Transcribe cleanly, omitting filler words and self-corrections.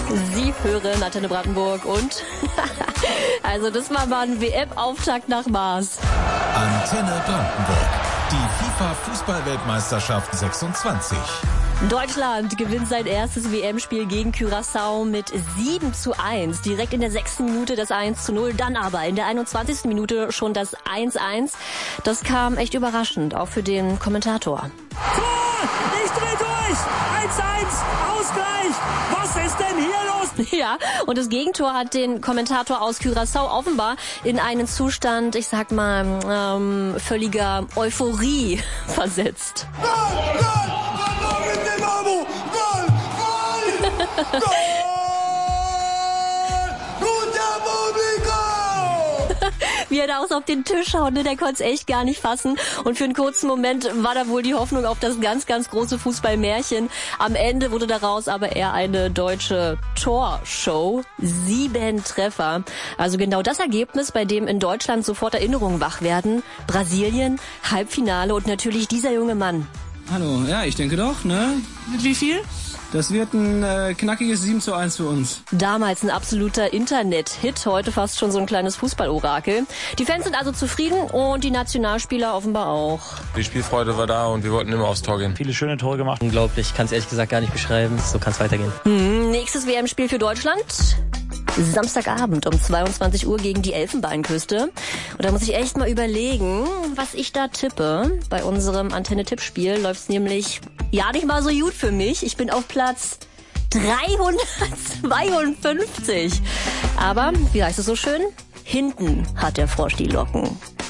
Sie hören Antenne Brandenburg und also das war mal ein WM-Auftakt nach Maß. Antenne Brandenburg, die FIFA-Fußball-Weltmeisterschaft 26. Deutschland gewinnt sein erstes WM-Spiel gegen Curaçao mit 7:1. Direkt in der 6. Minute das 1:0, dann aber in der 21. Minute schon das 1:1. Das kam echt überraschend, auch für den Kommentator. Tor! Ich dreh durch! 1:1! Ausgleich! Was ist denn hier los? Ja, und das Gegentor hat den Kommentator aus Curaçao offenbar in einen Zustand, ich sag mal, völliger Euphorie versetzt. Goal! Goal! Goal! Goal! Goal! Wie er da auch so auf den Tisch haut, ne, der konnte es echt gar nicht fassen. Und für einen kurzen Moment war da wohl die Hoffnung auf das ganz, ganz große Fußballmärchen. Am Ende wurde daraus aber eher eine deutsche Torshow. 7 Treffer. Also genau das Ergebnis, bei dem in Deutschland sofort Erinnerungen wach werden. Brasilien, Halbfinale und natürlich dieser junge Mann. Hallo, ja, ich denke doch, ne? Mit wie viel? Das wird ein knackiges 7:1 für uns. Damals ein absoluter Internet-Hit, heute fast schon so ein kleines Fußballorakel. Die Fans sind also zufrieden und die Nationalspieler offenbar auch. Die Spielfreude war da und wir wollten immer aufs Tor gehen. Viele schöne Tore gemacht. Unglaublich, ich kann es ehrlich gesagt gar nicht beschreiben. So kann es weitergehen. Nächstes WM-Spiel für Deutschland. Samstagabend um 22 Uhr gegen die Elfenbeinküste. Und da muss ich echt mal überlegen, was ich da tippe. Bei unserem Antenne-Tippspiel läuft's nämlich ja nicht mal so gut für mich. Ich bin auf Platz 352. Aber, wie heißt es so schön? Hinten hat der Frosch die Locken.